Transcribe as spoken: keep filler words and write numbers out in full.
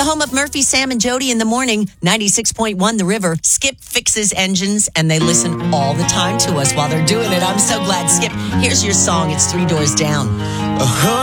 home of Murphy, Sam, and Jody in the morning, ninety-six point one The River. Skip fixes engines, and they listen all the time to us while they're doing it. I'm so glad, Skip. Here's your song. It's Three Doors Down. Uh-huh.